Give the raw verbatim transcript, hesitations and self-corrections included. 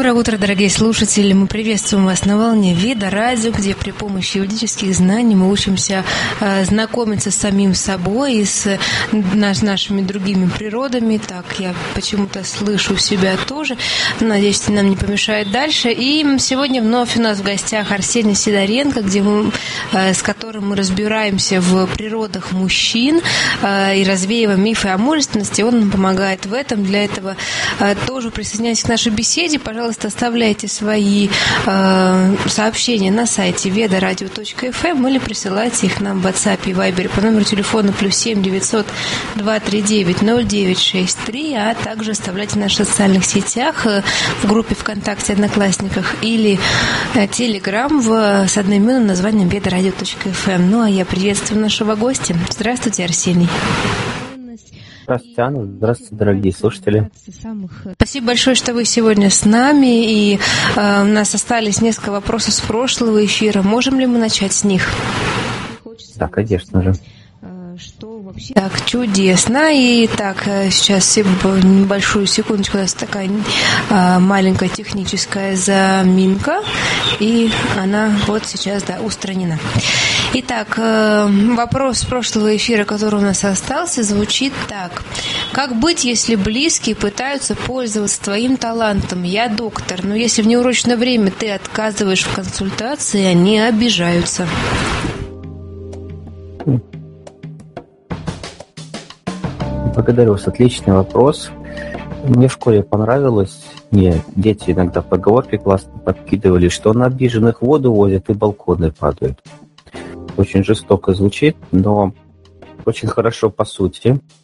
Доброе утро, дорогие слушатели. Мы приветствуем вас на волне Веда Радио, где при помощи ведических знаний мы учимся э, знакомиться с самим собой и с наш, нашими другими природами. Так, я почему-то слышу себя тоже. Надеюсь, это нам не помешает дальше. И сегодня вновь у нас в гостях Арсений Сидоренко, где мы, э, с которым мы разбираемся в природах мужчин э, и развеиваем мифы о мужественности. Он нам помогает в этом. Для этого э, тоже присоединяйтесь к нашей беседе. Пожалуйста, оставляйте свои э, сообщения на сайте ведарадио точка эф эм или присылайте их нам в WhatsApp и Viber по номеру телефона плюс семь девятьсот два три девять ноль девять шесть три, а также оставляйте в наших социальных сетях, э, в группе ВКонтакте, Одноклассниках или э, Телеграм в, с одноименным названием ведарадио точка эф эм. Ну, а я приветствую нашего гостя. Здравствуйте, Арсений. Здравствуйте, Анна. Здравствуйте, дорогие слушатели. Спасибо большое, что вы сегодня с нами. И э, у нас остались несколько вопросов с прошлого эфира. Можем ли мы начать с них? Да, конечно же. Так, чудесно. И так, сейчас небольшую секундочку, у нас такая а, маленькая техническая заминка, и она вот сейчас, да, устранена. Итак, вопрос с прошлого эфира, который у нас остался, звучит так. Как быть, если близкие пытаются пользоваться твоим талантом? Я доктор, но если в неурочное время ты отказываешь в консультации, они обижаются. Благодарю вас. Отличный вопрос. Мне в школе понравилось, мне дети иногда поговорки классно подкидывали, что на обиженных воду возят и балконы падают. Очень жестоко звучит, но очень хорошо по сути.